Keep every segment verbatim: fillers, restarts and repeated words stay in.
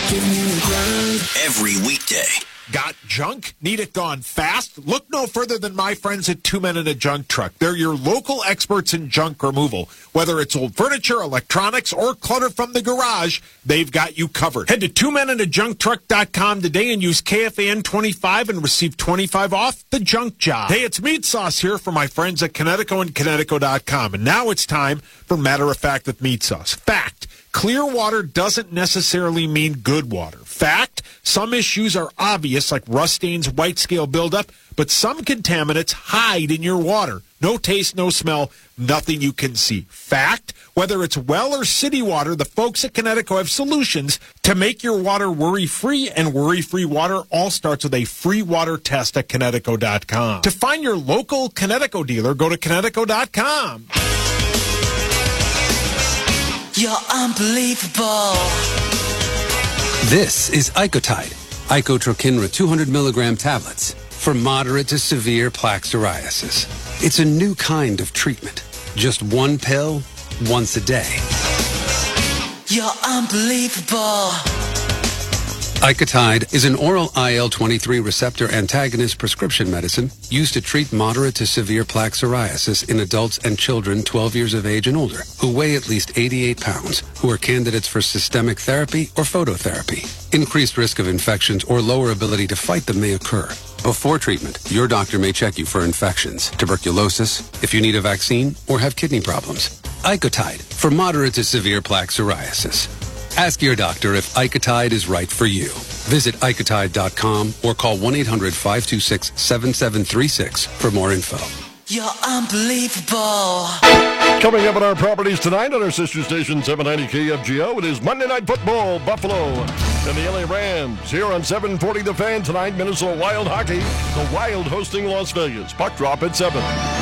Every weekday. Got junk? Need it gone fast? Look no further than my friends at Two Men in a Junk Truck. They're your local experts in junk removal. Whether it's old furniture, electronics, or clutter from the garage, they've got you covered. Head to two men in a junk truck dot com today and use K F A N twenty-five and receive twenty-five off the junk job. Hey, it's Meat Sauce here for my friends at Kinetico and Kinetico dot com. And now it's time for Matter of Fact with Meat Sauce. Fact. Clear water doesn't necessarily mean good water. Fact, some issues are obvious, like rust stains, white scale buildup, but some contaminants hide in your water. No taste, no smell, nothing you can see. Fact, whether it's well or city water, the folks at Kinetico have solutions to make your water worry-free, and worry-free water all starts with a free water test at Kinetico dot com. To find your local Kinetico dealer, go to Kinetico dot com. You're unbelievable. This is Icotide, Icotrokinra two hundred milligram tablets for moderate to severe plaque psoriasis. It's a new kind of treatment. Just one pill, once a day. You're unbelievable. Icotide is an oral I L twenty-three receptor antagonist prescription medicine used to treat moderate to severe plaque psoriasis in adults and children twelve years of age and older who weigh at least eighty-eight pounds, who are candidates for systemic therapy or phototherapy. Increased risk of infections or lower ability to fight them may occur. Before treatment, your doctor may check you for infections, tuberculosis, if you need a vaccine, or have kidney problems. Icotide for moderate to severe plaque psoriasis. Ask your doctor if Icotide is right for you. Visit Icotide dot com or call one eight hundred five two six seven seven three six for more info. You're unbelievable. Coming up on our properties tonight on our sister station seven ninety K F G O, it is Monday Night Football, Buffalo and the L A Rams. Here on seven forty The Fan tonight, Minnesota Wild Hockey. The Wild hosting Las Vegas. Puck drop at seven.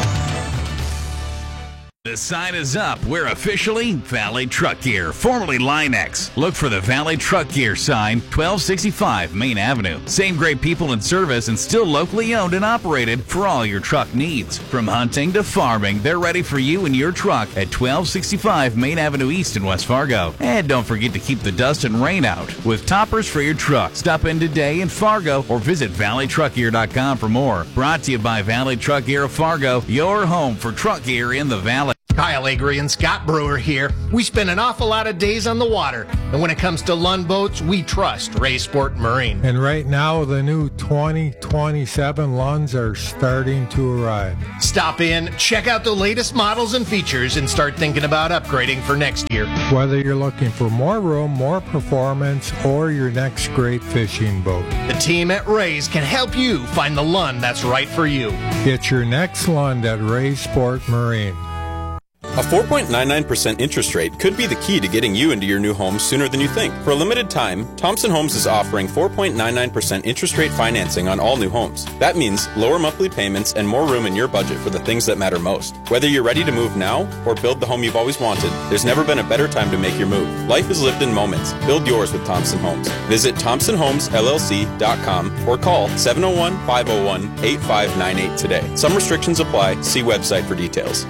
The sign is up. We're officially Valley Truck Gear, formerly Linex. Look for the Valley Truck Gear sign, twelve sixty-five Main Avenue. Same great people in service and still locally owned and operated for all your truck needs. From hunting to farming, they're ready for you and your truck at twelve sixty-five Main Avenue East in West Fargo. And don't forget to keep the dust and rain out with toppers for your truck. Stop in today in Fargo or visit valley truck gear dot com for more. Brought to you by Valley Truck Gear of Fargo, your home for truck gear in the Valley. Kyle Agri and Scott Brewer here. We spend an awful lot of days on the water, and when it comes to Lund boats, we trust Ray Sport Marine. And right now, the new twenty twenty-seven Lunds are starting to arrive. Stop in, check out the latest models and features, and start thinking about upgrading for next year. Whether you're looking for more room, more performance, or your next great fishing boat, the team at Ray's can help you find the Lund that's right for you. Get your next Lund at Ray Sport Marine. A four point nine nine percent interest rate could be the key to getting you into your new home sooner than you think. For a limited time, Thompson Homes is offering four point nine nine percent interest rate financing on all new homes. That means lower monthly payments and more room in your budget for the things that matter most. Whether you're ready to move now or build the home you've always wanted, there's never been a better time to make your move. Life is lived in moments. Build yours with Thompson Homes. Visit thompson homes l l c dot com or call seven oh one, five oh one, eight five nine eight today. Some restrictions apply. See website for details.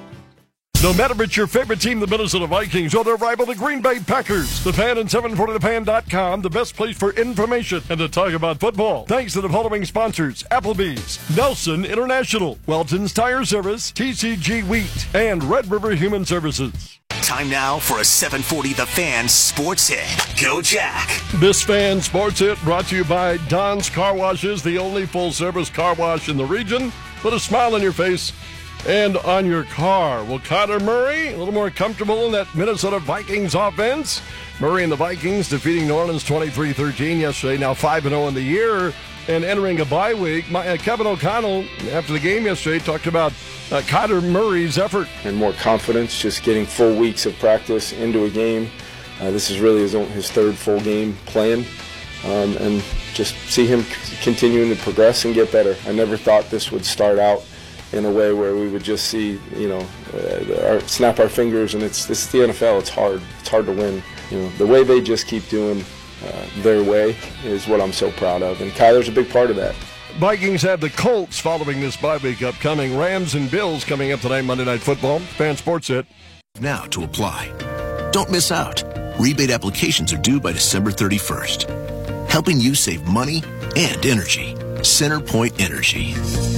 No matter if it's your favorite team, the Minnesota Vikings, or their rival, the Green Bay Packers, The Fan and seven forty the fan dot com, the best place for information and to talk about football. Thanks to the following sponsors: Applebee's, Nelson International, Welton's Tire Service, T C G Wheat, and Red River Human Services. Time now for a seven forty The Fan Sports Hit. Go Jack. This Fan Sports Hit brought to you by Don's Car Washes, the only full-service car wash in the region. Put a smile on your face and on your car. Well, Kyler Murray, a little more comfortable in that Minnesota Vikings offense. Murray and the Vikings defeating New Orleans twenty-three thirteen yesterday, now five and oh in the year and entering a bye week. My, uh, Kevin O'Connell, after the game yesterday, talked about uh, Kyler Murray's effort. And more confidence, just getting full weeks of practice into a game. Uh, this is really his, own, his third full game playing. Um, and just see him c- continuing to progress and get better. I never thought this would start out in a way where we would just see, you know, uh, our, snap our fingers, and it's this is the N F L. It's hard. It's hard to win. You know, the way they just keep doing uh, their way is what I'm so proud of, and Kyler's a big part of that. Vikings have the Colts following this bye week upcoming. Rams and Bills coming up tonight, Monday Night Football. Fan Sports Hit. Now to apply. Don't miss out. Rebate applications are due by December thirty-first. Helping you save money and energy. CenterPoint Energy.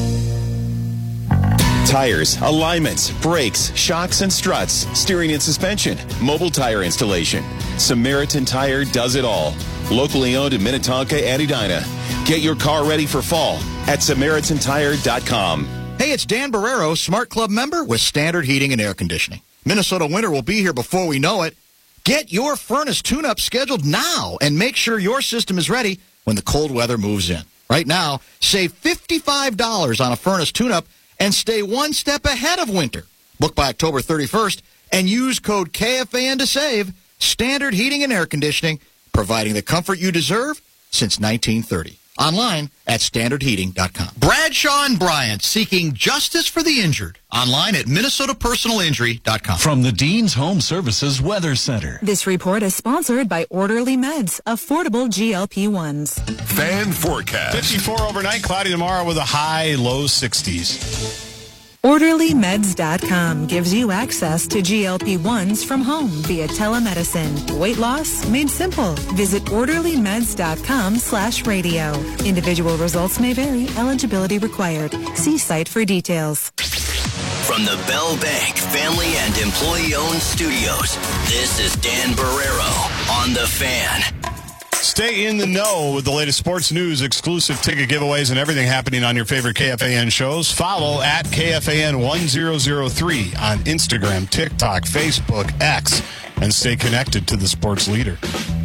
Tires, alignments, brakes, shocks and struts, steering and suspension, mobile tire installation. Samaritan Tire does it all. Locally owned in Minnetonka and Edina. Get your car ready for fall at Samaritan Tire dot com. Hey, it's Dan Barrero, Smart Club member with Standard Heating and Air Conditioning. Minnesota winter will be here before we know it. Get your furnace tune-up scheduled now and make sure your system is ready when the cold weather moves in. Right now, save fifty-five dollars on a furnace tune-up and stay one step ahead of winter. Book by October thirty-first and use code K F A N to save. Standard Heating and Air Conditioning, providing the comfort you deserve since nineteen thirty. Online at standard heating dot com. Bradshaw and Bryant, seeking justice for the injured. Online at minnesota personal injury dot com. From the Dean's Home Services Weather Center. This report is sponsored by Orderly Meds, affordable G L P ones. Fan forecast. fifty-four overnight, cloudy tomorrow with a high, low sixties. orderly meds dot com gives you access to G L P ones from home via telemedicine. Weight loss made simple. Visit orderly meds dot com slash radio. Individual results may vary. Eligibility required. See site for details. From the Bell Bank Family and Employee-Owned Studios, this is Dan Barrero on The Fan. Stay in the know with the latest sports news, exclusive ticket giveaways, and everything happening on your favorite K F A N shows. Follow at K F A N one thousand three on Instagram, TikTok, Facebook, X, and stay connected to the sports leader.